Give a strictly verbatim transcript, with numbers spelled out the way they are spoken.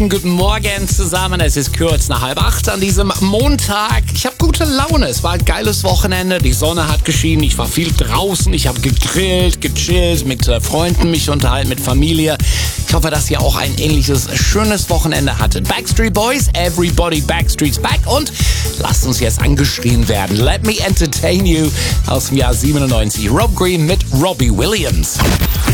Guten Morgen zusammen. Es ist kurz nach halb acht an diesem Montag. Ich habe gute Laune. Es war ein geiles Wochenende. Die Sonne hat geschienen. Ich war viel draußen. Ich habe gegrillt, gechillt, mit äh, Freunden mich unterhalten, mit Familie. Ich hoffe, dass ihr auch ein ähnliches schönes Wochenende hattet. Backstreet Boys, Everybody Backstreet's Back. Und lasst uns jetzt angeschrien werden. Let Me Entertain You aus dem Jahr siebenundneunzig. Rob Green mit Robbie Williams.